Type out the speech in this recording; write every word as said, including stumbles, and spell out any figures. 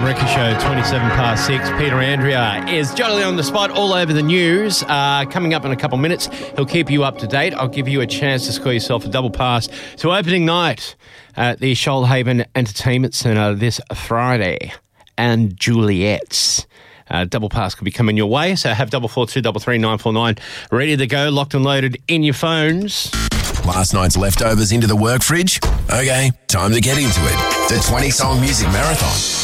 Ricky Show, twenty-seven past six. Peter Andrea is jolly on the spot all over the news. Uh, coming up in a couple minutes, he'll keep you up to date. I'll give you a chance to score yourself a double pass to opening night at the Shoalhaven Entertainment Centre this Friday. And Juliet's. Uh, double pass could be coming your way, so have double four two double three nine four nine ready to go, locked and loaded in your phones. Last night's leftovers into the work fridge? Okay, time to get into it. The twenty-song music marathon.